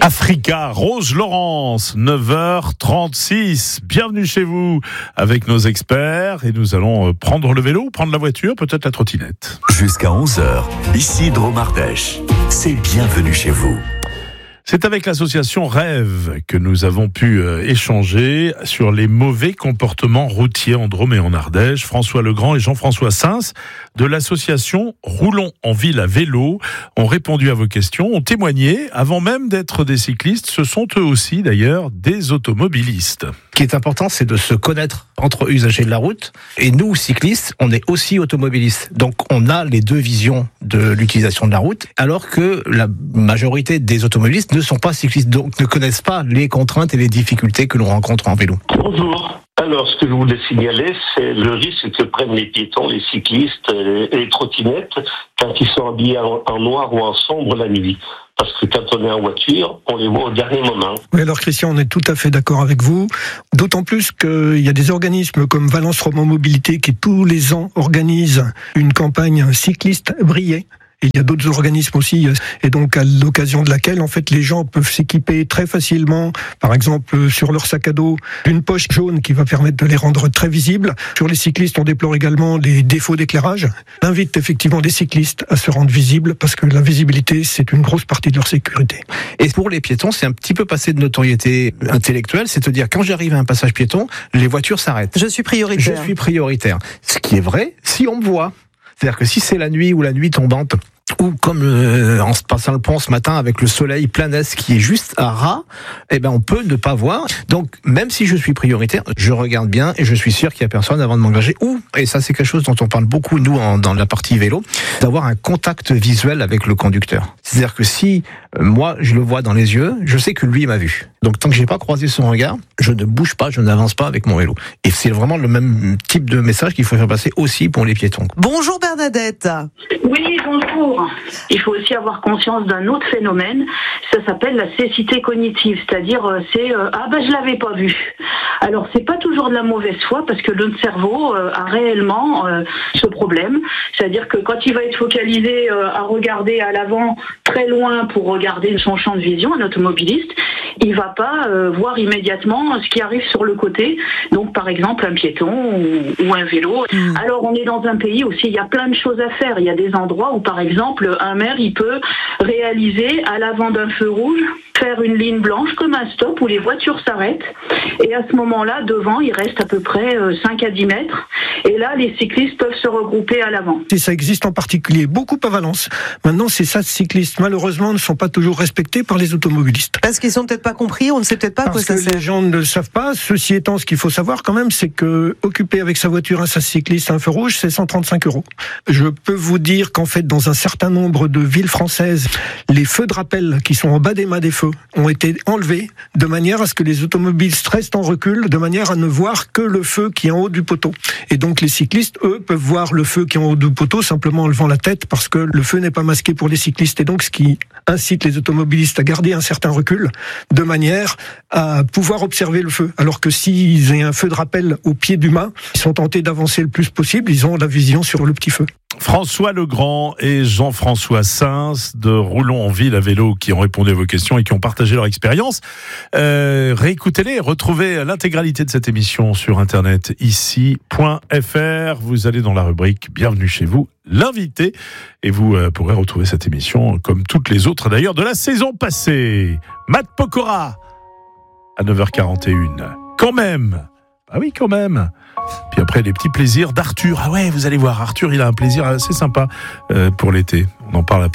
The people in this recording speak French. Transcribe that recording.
Africa, Rose Laurence, 9h36. Bienvenue chez vous avec nos experts et nous allons prendre le vélo, prendre la voiture, peut-être la trottinette. Jusqu'à 11h, ici Dromardèche. C'est bienvenue chez vous. C'est avec l'association Rêve que nous avons pu échanger sur les mauvais comportements routiers en Drôme et en Ardèche. François Legrand et Jean-François Sins de l'association Roulons en ville à vélo ont répondu à vos questions, ont témoigné. Avant même d'être des cyclistes, ce sont eux aussi d'ailleurs des automobilistes. Ce qui est important, c'est de se connaître entre usagers de la route. Et nous, cyclistes, on est aussi automobilistes. Donc on a les deux visions de l'utilisation de la route, alors que la majorité des automobilistes ne sont pas cyclistes, donc ne connaissent pas les contraintes et les difficultés que l'on rencontre en vélo. Bonjour. Alors, ce que je voulais signaler, c'est le risque que prennent les piétons, les cyclistes et les trottinettes quand ils sont habillés en noir ou en sombre la nuit. Parce que quand on est en voiture, on les voit au dernier moment. Oui, alors Christian, on est tout à fait d'accord avec vous. D'autant plus qu'il y a des organismes comme Valence Roman Mobilité qui tous les ans organisent une campagne cycliste brillée. Et il y a d'autres organismes aussi, et donc à l'occasion de laquelle, en fait, les gens peuvent s'équiper très facilement, par exemple sur leur sac à dos, d'une poche jaune qui va permettre de les rendre très visibles. Sur les cyclistes, on déplore également les défauts d'éclairage. On invite effectivement les cyclistes à se rendre visibles, parce que la visibilité, c'est une grosse partie de leur sécurité. Et pour les piétons, c'est un petit peu passé de notoriété intellectuelle, c'est-à-dire quand j'arrive à un passage piéton, les voitures s'arrêtent. Je suis prioritaire. Je suis prioritaire. Ce qui est vrai si on me voit. C'est-à-dire que si c'est la nuit ou la nuit tombante, ou comme en se passant le pont ce matin avec le soleil plein est qui est juste à ras, eh ben on peut ne pas voir. Donc même si je suis prioritaire, je regarde bien et je suis sûr qu'il y a personne avant de m'engager. Ou, et ça c'est quelque chose dont on parle beaucoup nous dans la partie vélo, d'avoir un contact visuel avec le conducteur. C'est-à-dire que si moi je le vois dans les yeux, je sais que lui m'a vu. Donc tant que j'ai pas croisé son regard, je ne bouge pas, je n'avance pas avec mon vélo. Et c'est vraiment le même type de message qu'il faut faire passer aussi pour les piétons. Bonjour Bernadette. Oui, bonjour. Il faut aussi avoir conscience d'un autre phénomène, ça s'appelle la cécité cognitive, c'est-à-dire je l'avais pas vu. Alors c'est pas toujours de la mauvaise foi parce que notre cerveau a réellement ce problème, c'est-à-dire que quand il va être focalisé à regarder à l'avant très loin pour regarder son champ de vision, un automobiliste, il va pas voir immédiatement ce qui arrive sur le côté, donc par exemple un piéton ou un vélo. Alors on est dans un pays aussi, il y a plein de choses à faire, il y a des endroits où par exemple un maire il peut réaliser à l'avant d'un feu rouge, faire une ligne blanche comme un stop où les voitures s'arrêtent et à ce moment-là devant il reste à peu près 5 à 10 mètres et là les cyclistes peuvent se regrouper à l'avant. Et ça existe en particulier beaucoup à Valence. Maintenant ces SAS cyclistes malheureusement ne sont pas toujours respectés par les automobilistes. Parce qu'ils sont peut-être pas compris, on ne sait peut-être pas parce quoi ça que sert. Les gens ne le savent pas. Ceci étant, ce qu'il faut savoir quand même, c'est que occuper avec sa voiture un SAS cycliste à un feu rouge, c'est 135 €. Je peux vous dire qu'en fait, dans un certain nombre de villes françaises, les feux de rappel qui sont en bas des mâts des feux ont été enlevés de manière à ce que les automobilistes restent en recul, de manière à ne voir que le feu qui est en haut du poteau. Et donc les cyclistes, eux, peuvent voir le feu qui est en haut du poteau simplement en levant la tête parce que le feu n'est pas masqué pour les cyclistes. Et donc ce qui incite les automobilistes à garder un certain recul de manière à pouvoir observer le feu. Alors que s'ils ont un feu de rappel au pied du mât, ils sont tentés d'avancer le plus possible, ils ont la vision sur le petit feu. François Legrand et Jean-François Sins de Roulons en ville à vélo qui ont répondu à vos questions et qui ont partagé leur expérience. Réécoutez-les, retrouvez l'intégralité de cette émission sur internet ici.fr. Vous allez dans la rubrique Bienvenue chez vous, l'invité, et vous pourrez retrouver cette émission comme toutes les autres d'ailleurs de la saison passée. Matt Pokora à 9h41. Quand même. Ah oui, quand même. Puis après, les petits plaisirs d'Arthur. Ah ouais, vous allez voir, Arthur, il a un plaisir assez sympa pour l'été. On en parle après.